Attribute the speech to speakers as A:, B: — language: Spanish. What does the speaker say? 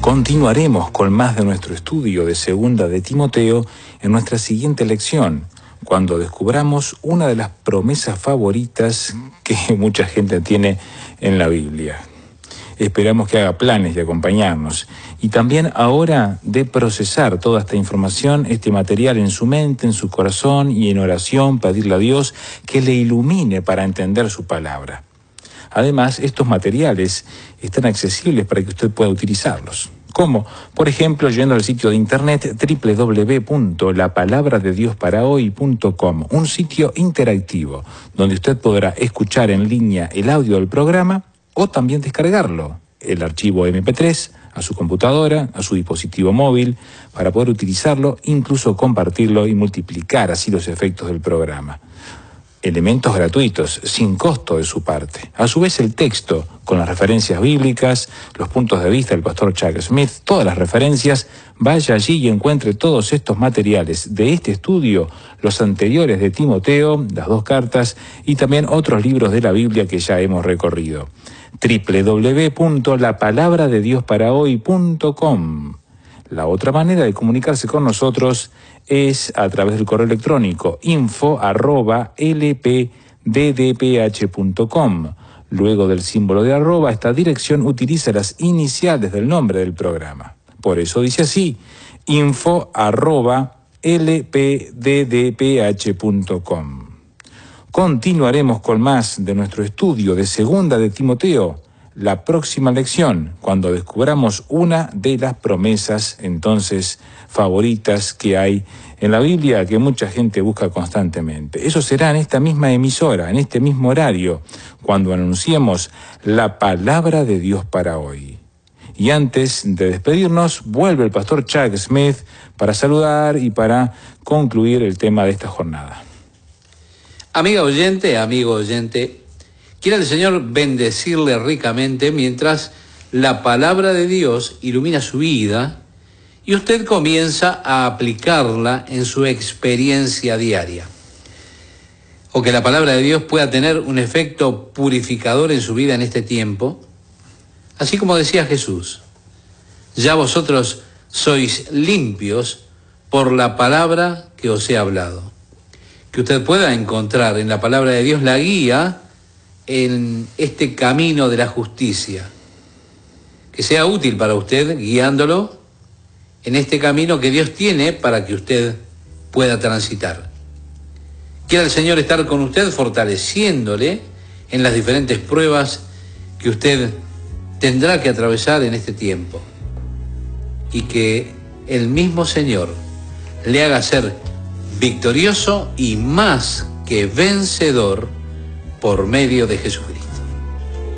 A: Continuaremos con más de nuestro estudio de Segunda de Timoteo en nuestra siguiente lección, cuando descubramos una de las promesas favoritas que mucha gente tiene en la Biblia. Esperamos que haga planes de acompañarnos y también ahora de procesar toda esta información, este material en su mente, en su corazón y en oración, pedirle a Dios que le ilumine para entender su palabra. Además, estos materiales están accesibles para que usted pueda utilizarlos. ¿Cómo? Por ejemplo, yendo al sitio de internet www.lapalabradeDiosParaHoy.com, un sitio interactivo donde usted podrá escuchar en línea el audio del programa o también descargarlo, el archivo MP3, a su computadora, a su dispositivo móvil, para poder utilizarlo, incluso compartirlo y multiplicar así los efectos del programa. Elementos gratuitos, sin costo de su parte. A su vez el texto, con las referencias bíblicas, los puntos de vista del pastor Chuck Smith, todas las referencias, vaya allí y encuentre todos estos materiales de este estudio, los anteriores de Timoteo, las 2 cartas, y también otros libros de la Biblia que ya hemos recorrido. www.lapalabradeDiosParaHoy.com. La otra manera de comunicarse con nosotros es a través del correo electrónico info@lpddph.com. Luego del símbolo de arroba, esta dirección utiliza las iniciales del nombre del programa. Por eso dice así, info@lpddph.com. Continuaremos con más de nuestro estudio de Segunda de Timoteo, la próxima lección, cuando descubramos una de las promesas, entonces, favoritas que hay en la Biblia, que mucha gente busca constantemente. Eso será en esta misma emisora, en este mismo horario, cuando anunciemos la palabra de Dios para hoy. Y antes de despedirnos, vuelve el pastor Chuck Smith para saludar y para concluir el tema de esta jornada.
B: Amigo oyente, quiera el Señor bendecirle ricamente mientras la palabra de Dios ilumina su vida y usted comienza a aplicarla en su experiencia diaria. O que la palabra de Dios pueda tener un efecto purificador en su vida en este tiempo. Así como decía Jesús, ya vosotros sois limpios por la palabra que os he hablado. Que usted pueda encontrar en la palabra de Dios la guía en este camino de la justicia. Que sea útil para usted guiándolo en este camino que Dios tiene para que usted pueda transitar. Quiera el Señor estar con usted fortaleciéndole en las diferentes pruebas que usted tendrá que atravesar en este tiempo. Y que el mismo Señor le haga ser victorioso y más que vencedor por medio de Jesucristo.